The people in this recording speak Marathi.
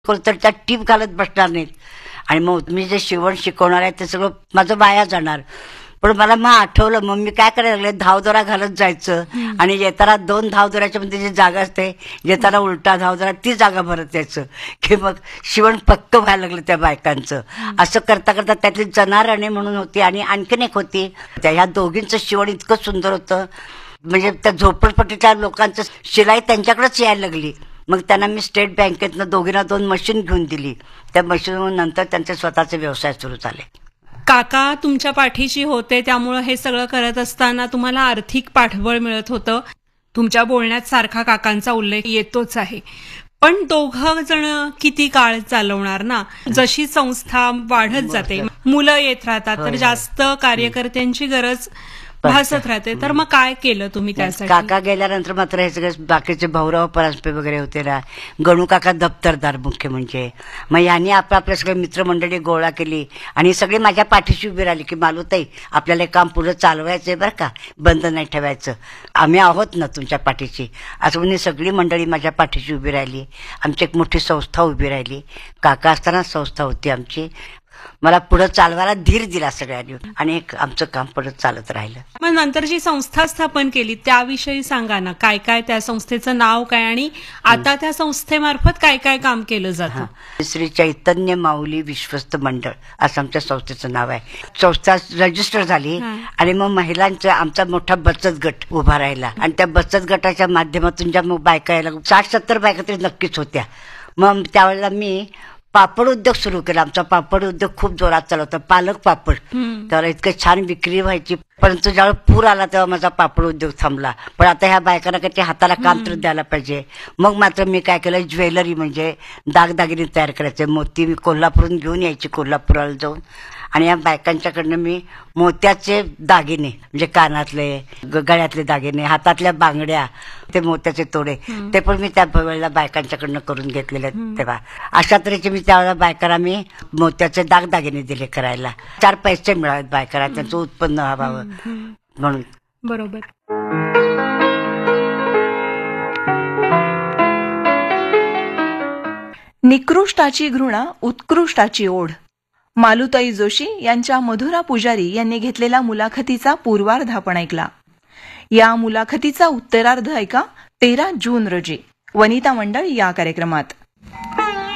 कोणतर त्या टीप घालत बसणार नाहीत. आणि मग मी जे शिवण शिकवणार आहे ते सगळं माझं वाया जाणार. पण मला मग आठवलं, मग मी काय करायला लागले, धावदोरा घालत जायचं आणि येताना 2 धावदोऱ्याच्या मध्ये जी जागा असते, येताना उलटा धावदोरा ती जागा भरत यायचं की मग शिवण पक्क व्हायला लागलं त्या बायकांचं. असं करता करता त्यातली जनाराणे म्हणून होती आणि आणखीन एक होती, ह्या दोघींचं शिवण इतकं सुंदर होतं. म्हणजे त्या झोपडपट्टीच्या लोकांचं शिलाई त्यांच्याकडेच यायला लागली. मग त्यांना मी स्टेट बँकेतनं दोघींना 2 मशीन घेऊन दिली. त्या मशीनवरून नंतर त्यांचे स्वतःचे व्यवसाय सुरू झाले. काका तुमच्या पाठीशी होते, त्यामुळे हे सगळं करत असताना तुम्हाला आर्थिक पाठबळ मिळत होतं. तुमच्या बोलण्यात सारखा काकांचा उल्लेख येतोच आहे. पण दोघं जण किती काळ चालवणार ना. जशी संस्था वाढत जाते, मुलं येत राहतात, तर जास्त कार्यकर्त्यांची गरज भासत राहते. तर मग काय केलं तुम्ही त्यासाठी? काका गेल्यानंतर मात्र हे सगळे बाकीचे भाऊराव परांजपे वगैरे होते ना, गणू काका दप्तरदार मुख्य म्हणजे, मग यांनी आपल्या सगळे मित्रमंडळी गोळा केली आणि सगळे माझ्या पाठीशी उभी राहिली की मालूताई आपल्याला काम पुढे चालवायचंय बरं का, बंद नाही ठेवायचं, आम्ही आहोत ना तुमच्या पाठीशी. असं म्हणजे सगळी मंडळी माझ्या पाठीशी उभी राहिली. आमची एक मोठी संस्था उभी राहिली. काका असताना संस्था होती आमची. मला पुढे चालवायला धीर दिला सगळ्यांनी आणि आमचं काम पुढे चालत राहिलं. मग नंतर जी संस्था स्थापन केली त्याविषयी सांगा ना. काय काय त्या संस्थेचं नाव काय आणि आता त्या संस्थेमार्फत काय काय काम केलं जातं? श्री चैतन्य माऊली विश्वस्त मंडळ असं आमच्या संस्थेचं नाव आहे. संस्था रजिस्टर झाली आणि मग महिलांचा आमचा मोठा बचत गट उभा राहिला आणि त्या बचत गटाच्या माध्यमातून ज्या मग बायका यायला 60-70 बायका तरी नक्कीच होत्या. मग त्यावेळेला मी पापड उद्योग सुरू केला. आमचा पापड उद्योग खूप जोरात चालू होता, पालक पापड. त्याला इतकं छान विक्री व्हायची. परंतु ज्यावेळेस पूर आला तेव्हा माझा पापड उद्योग थांबला. पण आता ह्या बायकांना काही हाताला काम तर द्यायला पाहिजे. मग मात्र मी काय केलं, ज्वेलरी म्हणजे दागदागिने तयार करायचे. मोती मी कोल्हापूरून घेऊन यायची, कोल्हापुराला जाऊन, आणि या बायकांच्याकडनं मी मोत्याचे दागिने म्हणजे कानातले, गळ्यातले दागिने, हातातल्या बांगड्या, ते मोत्याचे तोडे, ते पण मी त्या वेळेला बायकांच्याकडनं करून घेतलेले. तेव्हा अशा तऱ्हेचे मी त्यावेळेला बायकांना मी मोत्याचे दागदागिने दिले करायला. 4 पैसे मिळावेत बायकांना, त्यांचं उत्पन्न व्हावं म्हणून. बरोबर. निकृष्टाची घृणा, उत्कृष्टाची ओढ. मालूताई जोशी यांच्या मधुरा पुजारी यांनी घेतलेला मुलाखतीचा पूर्वार्ध आपण ऐकला. या मुलाखतीचा उत्तरार्ध ऐका 13 जून रोजी वनिता मंडळ या कार्यक्रमात.